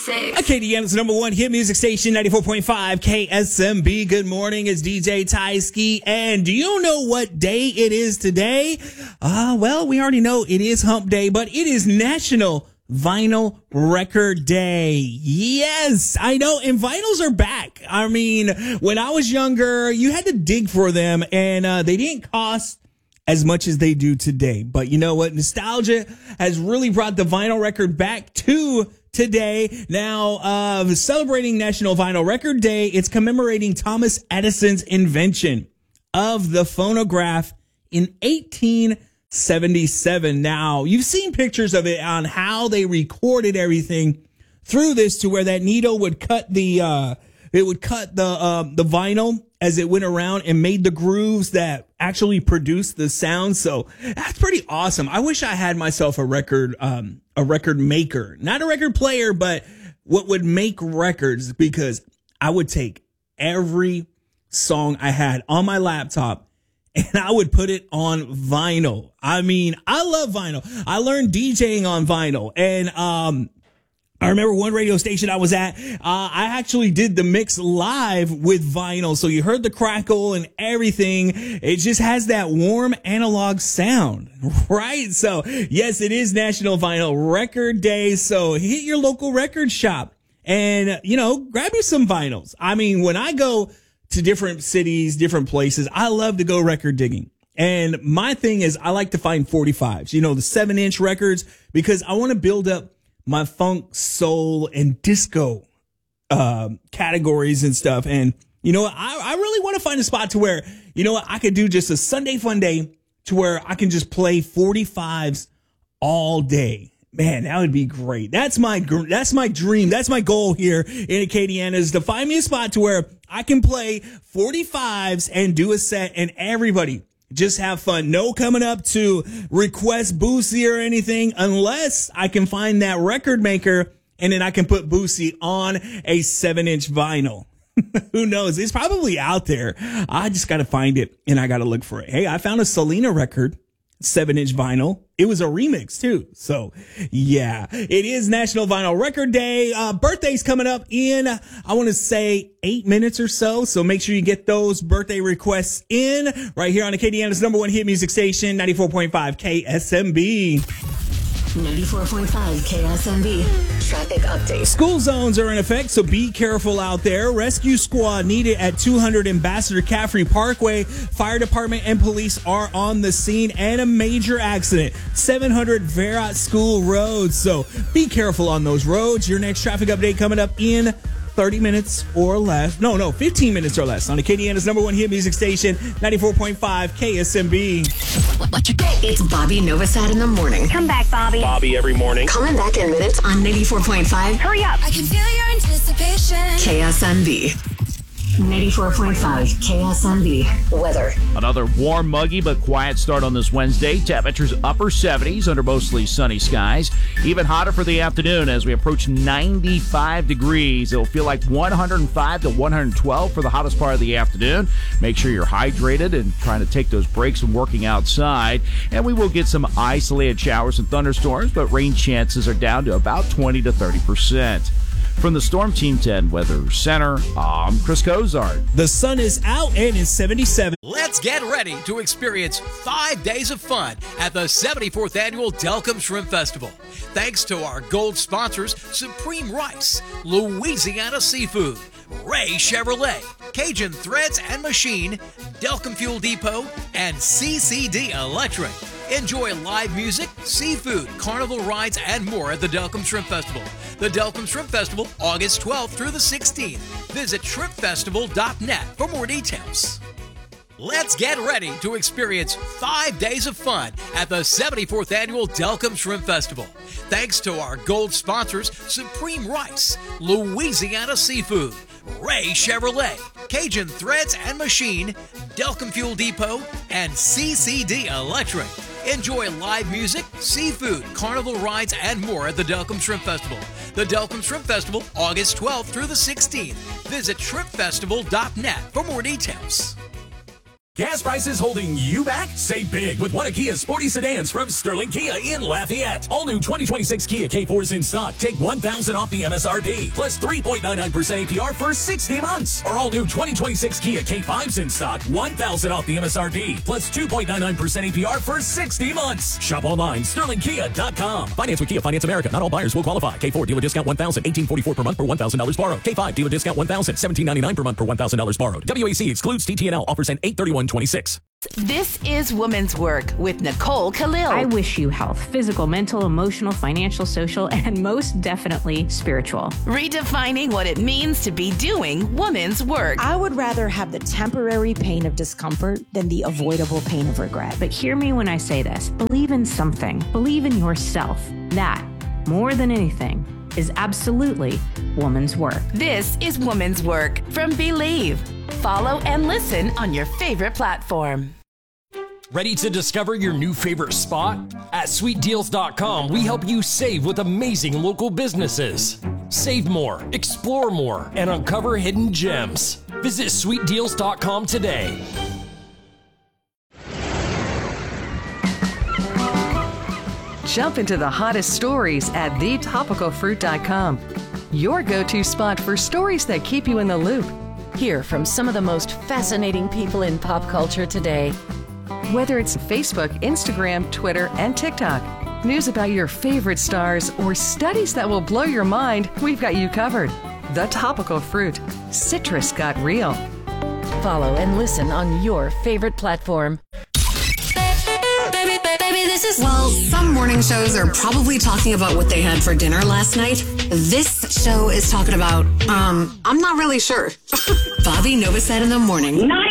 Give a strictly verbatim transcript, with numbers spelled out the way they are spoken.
six. Acadiana's number one hit music station, ninety-four point five K S M B. Good morning, it's D J Tyski. And do you know what day it is today? Uh, well, we already know it is Hump Day, but it is National Vinyl Record Day. Yes, I know. And vinyls are back. I mean, when I was younger, you had to dig for them, and uh, they didn't cost as much as they do today. But you know what? Nostalgia has really brought the vinyl record back to today. Now, uh, celebrating National Vinyl Record Day, it's commemorating Thomas Edison's invention of the phonograph in eighteen seventy-seven. Now, you've seen pictures of it on how they recorded everything through this, to where that needle would cut the, uh, it would cut the, uh, the vinyl as it went around and made the grooves that actually produced the sound. So that's pretty awesome. I wish I had myself a record, um, a record maker, not a record player, but what would make records, because I would take every song I had on my laptop and I would put it on vinyl. I mean, I love vinyl. I learned DJing on vinyl, and, um, I remember one radio station I was at, uh, I actually did the mix live with vinyl. So you heard the crackle and everything. It just has that warm analog sound, right? So yes, it is National Vinyl Record Day. So hit your local record shop and, you know, grab you some vinyls. I mean, when I go to different cities, different places, I love to go record digging. And my thing is, I like to find forty-fives, you know, the seven inch records, because I want to build up my funk, soul, and disco um, categories and stuff. And you know what? I, I really want to find a spot to where, you know what, I could do just a Sunday fun day to where I can just play forty-fives all day. Man, that would be great. That's my that's my dream. That's my goal here in Acadiana, is to find me a spot to where I can play forty-fives and do a set, and everybody just have fun. No coming up to request Boosie or anything, unless I can find that record maker and then I can put Boosie on a seven inch vinyl. Who knows? It's probably out there. I just got to find it and I got to look for it. Hey, I found a Selena record, seven inch vinyl. It was a remix too. So yeah, it is National Vinyl Record Day. Uh, birthdays coming up in, I want to say eight minutes or so. So make sure you get those birthday requests in right here on Acadiana's number one hit music station, ninety-four point five K S M B. ninety-four point five K S M B. Traffic update. School zones are in effect, so be careful out there. Rescue squad needed at two hundred Ambassador Caffrey Parkway. Fire department and police are on the scene, and a major accident. seven hundred Verrat School Road. So be careful on those roads. Your next traffic update coming up in thirty minutes or less. No, no, fifteen minutes or less on Acadiana's number one hit music station, ninety-four point five K S M B. It's Bobby Novosad in the morning. Come back, Bobby. Bobby every morning. Coming back in minutes on ninety-four point five. Hurry up. I can feel your anticipation. K S M B. ninety-four point five K S M B. Weather. Another warm, muggy, but quiet start on this Wednesday. Temperatures upper seventies under mostly sunny skies. Even hotter for the afternoon as we approach ninety-five degrees. It'll feel like one hundred five to one hundred twelve for the hottest part of the afternoon. Make sure you're hydrated and trying to take those breaks from working outside. And we will get some isolated showers and thunderstorms, but rain chances are down to about twenty to thirty percent. From the Storm Team ten Weather Center, I'm Chris Cozart. The sun is out and it's seventy-seven. Let's get ready to experience five days of fun at the seventy-fourth Annual Delcambre Shrimp Festival. Thanks to our gold sponsors, Supreme Rice, Louisiana Seafood, Ray Chevrolet, Cajun Threads and Machine, Delcambre Fuel Depot, and C C D Electric. Enjoy live music, seafood, carnival rides, and more at the Delcambre Shrimp Festival. The Delcambre Shrimp Festival, August twelfth through the sixteenth. Visit shrimp festival dot net for more details. Let's get ready to experience five days of fun at the seventy-fourth Annual Delcambre Shrimp Festival. Thanks to our gold sponsors, Supreme Rice, Louisiana Seafood, Ray Chevrolet, Cajun Threads and Machine, Delcambre Fuel Depot, and C C D Electric. Enjoy live music, seafood, carnival rides, and more at the Delcambre Shrimp Festival. The Delcambre Shrimp Festival, August twelfth through the sixteenth. Visit shrimp festival dot net for more details. Gas prices holding you back? Save big with one of Kia's sporty sedans from Sterling Kia in Lafayette. All new twenty twenty-six Kia K fours in stock. Take one thousand dollars off the M S R P, plus three point nine nine percent A P R for sixty months. Or all new twenty twenty-six Kia K fives in stock. one thousand dollars off the M S R P, plus two point nine nine percent A P R for sixty months. Shop online, sterling kia dot com. Finance with Kia Finance America. Not all buyers will qualify. K four dealer discount one thousand dollars, eighteen forty-four per month per one thousand dollars borrowed. K five dealer discount one thousand dollars, seventeen ninety-nine per month per one thousand dollars borrowed. W A C excludes T T N L. Offers end eight thirty-one twenty-six. This is Woman's Work with Nicole Khalil. I wish you health, physical, mental, emotional, financial, social, and most definitely spiritual. Redefining what it means to be doing woman's work. I would rather have the temporary pain of discomfort than the avoidable pain of regret. But hear me when I say this. Believe in something. Believe in yourself. That, more than anything, is absolutely woman's work. This is Woman's Work from Believe. Follow and listen on your favorite platform. Ready to discover your new favorite spot? At sweet deals dot com, we help you save with amazing local businesses. Save more, explore more, and uncover hidden gems. Visit sweet deals dot com today. Jump into the hottest stories at the topical fruit dot com. Your go-to spot for stories that keep you in the loop. Hear from some of the most fascinating people in pop culture today. Whether it's Facebook, Instagram, Twitter, and TikTok, news about your favorite stars, or studies that will blow your mind, we've got you covered. The Topical Fruit. Citrus got real. Follow and listen on your favorite platform. Baby, baby, this is... Well, some morning shows are probably talking about what they had for dinner last night. This show is talking about, um, I'm not really sure. Bobby Novosad in the morning. Not